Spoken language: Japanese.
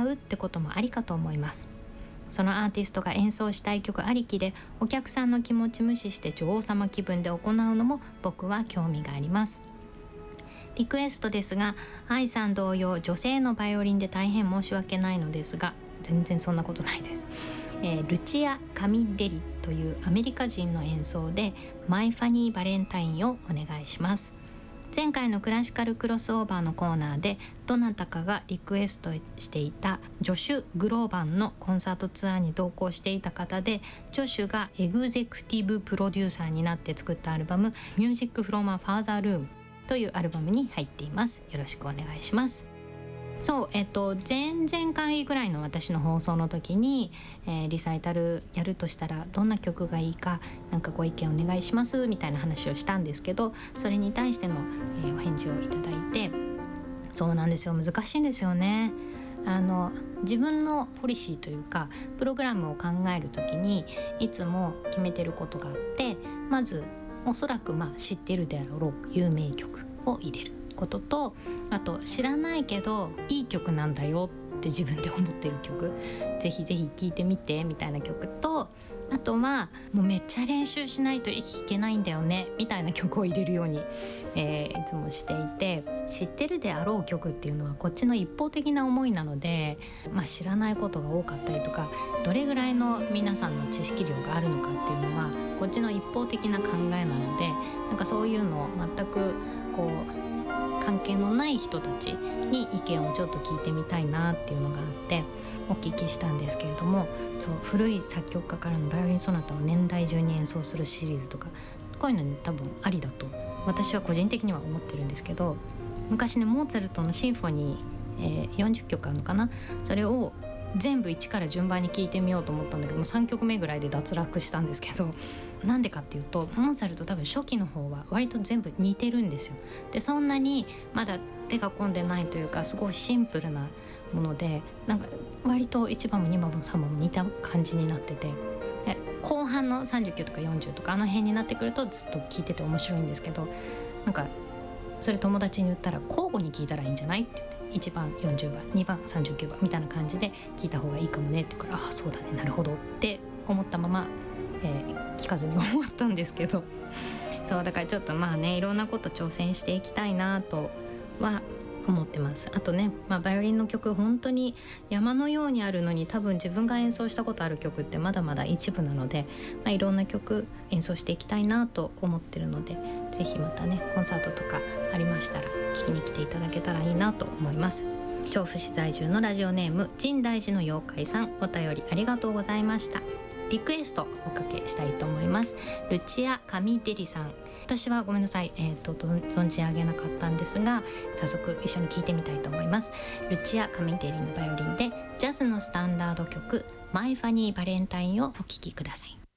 うってこともありかと思います。そのアーティストが演奏したい曲ありきでお客さんの気持ち無視して女王様気分で行うのも僕は興味があります。リクエストですが、愛さん同様女性のバイオリンで大変申し訳ないのですが、全然そんなことないです。ルチア・カミレリというアメリカ人の演奏でマイ・ファニー・バレンタインをお願いします。前回のクラシカルクロスオーバーのコーナーでどなたかがリクエストしていたジョシュ・グローバンのコンサートツアーに同行していた方で、ジョシュがエグゼクティブプロデューサーになって作ったアルバムミュージックフロムアファーザールームというアルバムに入っています。よろしくお願いします。そう、前々回ぐらいの私の放送の時に、リサイタルやるとしたらどんな曲がいいかなんかご意見お願いしますみたいな話をしたんですけど、それに対しての、お返事をいただいて、そうなんですよ、難しいんですよね。自分のポリシーというかプログラムを考える時にいつも決めてることがあって、まずおそらく知ってるであろう有名曲を入れることと、あと知らないけどいい曲なんだよって自分で思ってる曲、ぜひぜひ聴いてみてみたいな曲と、あとはもうめっちゃ練習しないと弾けないんだよねみたいな曲を入れるように、いつもしていて、知ってるであろう曲っていうのはこっちの一方的な思いなので、知らないことが多かったりとか、どれぐらいの皆さんの知識量があるのかっていうのはこっちの一方的な考えなので、なんかそういうのを全くこう関係のない人たちに意見をちょっと聞いてみたいなっていうのがあってお聞きしたんですけれども、そう古い作曲家からのバイオリンソナタを年代順に演奏するシリーズとか、こういうのに多分ありだと私は個人的には思ってるんですけど、昔ねモーツァルトのシンフォニー、40曲あるのかな、それを全部一から順番に聴いてみようと思ったんだけども3曲目ぐらいで脱落したんですけど、なんでかっていうとモーツァルト多分初期の方は割と全部似てるんですよ。でそんなにまだ手が込んでないというか、すごいシンプルなもので、なんか割と1番も2番も3番も似た感じになってて、で後半の39とか40とかあの辺になってくるとずっと聴いてて面白いんですけど、なんかそれ友達に言ったら交互に聴いたらいいんじゃないって言って、1番40番2番39番みたいな感じで聴いた方がいいかもねって言うから、ああそうだねなるほどって思ったまま、聞かずに思ったんですけど、そうだからちょっといろんなこと挑戦していきたいなとは思ってます。あとね、バイオリンの曲本当に山のようにあるのに、多分自分が演奏したことある曲ってまだまだ一部なので、いろんな曲演奏していきたいなと思ってるので、ぜひまたねコンサートとかありましたら聞きに来ていただけたらいいなと思います。調布市在住のラジオネーム深大寺の妖怪さん、お便りありがとうございました。リクエストおかけしたいと思います。ルチア・カミデリさん、私はごめんなさい、存じ上げなかったんですが、早速一緒に聴いてみたいと思います。ルチア・カミデリのバイオリンでジャズのスタンダード曲マイ・ファニー・バレンタインをお聴きください。